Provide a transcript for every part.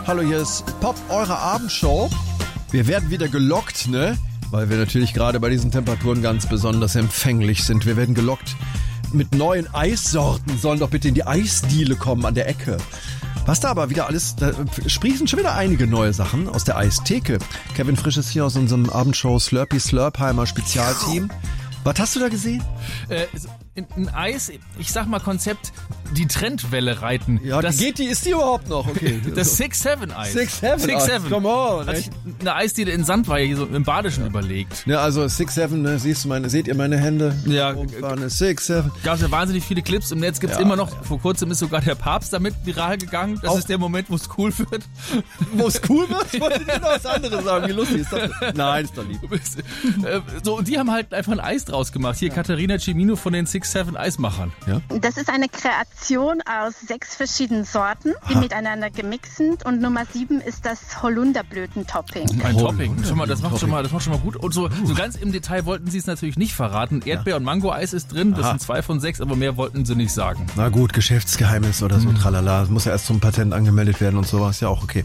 Hallo, hier ist Pop, eure Abendshow. Wir werden wieder gelockt, ne? Weil wir natürlich gerade bei diesen Temperaturen ganz besonders empfänglich sind. Wir werden gelockt mit neuen Eissorten. Sollen doch bitte in die Eisdiele kommen an der Ecke. Was da aber wieder alles, da sprießen schon wieder einige neue Sachen aus der Eistheke. Kevin Frisch ist hier aus unserem Abendshow Slurpee Slurpheimer Spezialteam. Was hast du da gesehen? Ein Eis, ich sag mal Konzept, die Trendwelle reiten. Ja, ist die überhaupt noch? Okay. Das 6-7-Eis. 6-7, come on. Hat sich eine Eisdiele in Sandweiler hier so im Badischen überlegt. Ja, also 6-7, ne, seht ihr meine Hände? Ja. 6-7. Gab es ja wahnsinnig viele Clips im Netz, gibt's immer noch. Vor kurzem ist sogar der Papst damit viral gegangen. Das ist der Moment, wo es cool wird. Wo es cool wird? Ich wollte dir noch was anderes sagen. Wie lustig ist das? Nein, ist doch lieb. So, und die haben halt einfach ein Eis draus gemacht. Hier Katharina Cimino von den 6-7 Eismachern. Ja? Das ist eine Kreation aus 6 verschiedenen Sorten, die miteinander gemixt sind. Und Nummer 7 ist das Holunderblüten-Topping. Ein Topping. Schau mal, das macht schon mal gut. Und so ganz im Detail wollten sie es natürlich nicht verraten. Erdbeer- und Mango-Eis ist drin. Das sind 2 von 6, aber mehr wollten sie nicht sagen. Na gut, Geschäftsgeheimnis oder so, tralala. Das muss ja erst zum Patent angemeldet werden und sowas. Ja auch okay.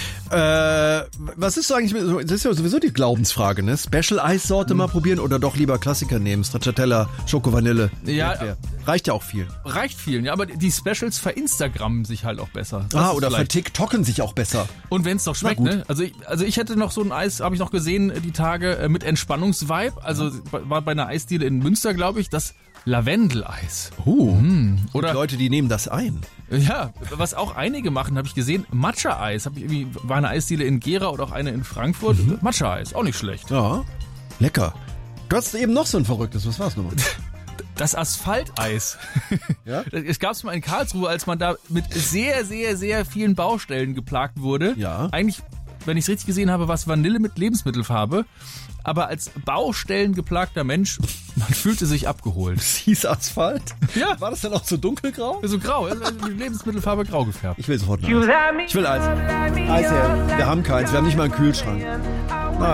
Was ist so eigentlich, das ist ja sowieso die Glaubensfrage, ne? Special-Eissorte mal probieren oder doch lieber Klassiker nehmen? Stracciatella, Schoko-Vanille. Ja. Erdbeer. Reicht ja auch viel. Reicht vielen, ja, aber die Specials verinstagrammen sich halt auch besser. Oder vertiktoken sich auch besser. Und wenn es doch schmeckt, ne? Also ich hätte noch so ein Eis, habe ich noch gesehen, die Tage mit Entspannungsvibe. Also war bei einer Eisdiele in Münster, glaube ich, das Lavendeleis. Oder Leute, die nehmen das ein. Ja, was auch einige machen, habe ich gesehen, Matcha-Eis. War eine Eisdiele in Gera oder auch eine in Frankfurt. Matcha-Eis, auch nicht schlecht. Ja, lecker. Du hast eben noch so ein verrücktes, was war's nochmal? Das Asphalteis. Ja? Es gab es mal in Karlsruhe, als man da mit sehr, sehr, sehr vielen Baustellen geplagt wurde. Ja. Eigentlich, wenn ich es richtig gesehen habe, war es Vanille mit Lebensmittelfarbe. Aber als Baustellen geplagter Mensch, man fühlte sich abgeholt. Es hieß Asphalt? Ja. War das dann auch so dunkelgrau? So grau, also mit Lebensmittelfarbe grau gefärbt. Ich will sofort ein Eis. Ich will Eis. Eis her. Wir haben keins, wir haben nicht mal einen Kühlschrank. Nein.